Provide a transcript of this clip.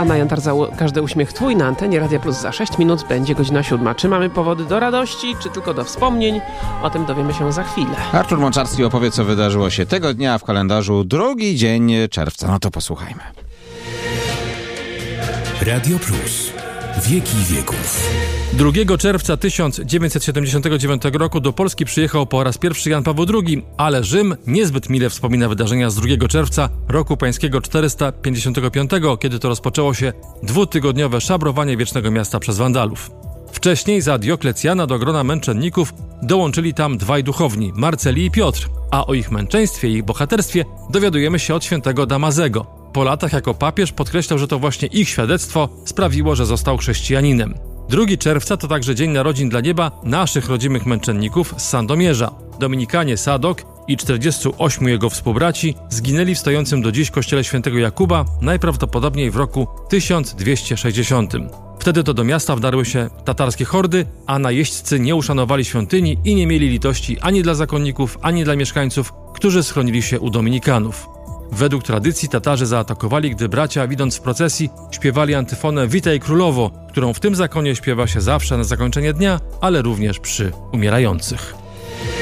Anna Jantar, każdy uśmiech twój na antenie Radia Plus za 6 minut będzie godzina 7. Czy mamy powody do radości, czy tylko do wspomnień? O tym dowiemy się za chwilę. Artur Mączarski opowie, co wydarzyło się tego dnia w kalendarzu, drugi dzień czerwca. No to posłuchajmy. Radio Plus. Wieki wieków. 2 czerwca 1979 roku do Polski przyjechał po raz pierwszy Jan Paweł II, ale Rzym niezbyt mile wspomina wydarzenia z 2 czerwca roku pańskiego 455, kiedy to rozpoczęło się dwutygodniowe szabrowanie Wiecznego Miasta przez Wandalów. Wcześniej za Dioklecjana do grona męczenników dołączyli tam dwaj duchowni, Marceli i Piotr, a o ich męczeństwie i ich bohaterstwie dowiadujemy się od świętego Damazego. Po latach jako papież podkreślał, że to właśnie ich świadectwo sprawiło, że został chrześcijaninem. 2 czerwca to także dzień narodzin dla nieba naszych rodzimych męczenników z Sandomierza. Dominikanie Sadok i 48 jego współbraci zginęli w stojącym do dziś kościele świętego Jakuba, najprawdopodobniej w roku 1260. Wtedy to do miasta wdarły się tatarskie hordy, a najeźdźcy nie uszanowali świątyni i nie mieli litości ani dla zakonników, ani dla mieszkańców, którzy schronili się u dominikanów. Według tradycji Tatarzy zaatakowali, gdy bracia, idąc w procesji, śpiewali antyfonę Witaj Królowo, którą w tym zakonie śpiewa się zawsze na zakończenie dnia, ale również przy umierających.